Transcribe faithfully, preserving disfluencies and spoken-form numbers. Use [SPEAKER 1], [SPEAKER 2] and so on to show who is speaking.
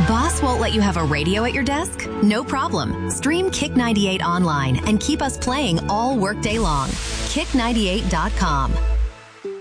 [SPEAKER 1] Boss won't let you have a radio at your desk? No problem. Stream Kick ninety-eight online and keep us playing all workday long. kick ninety-eight dot com.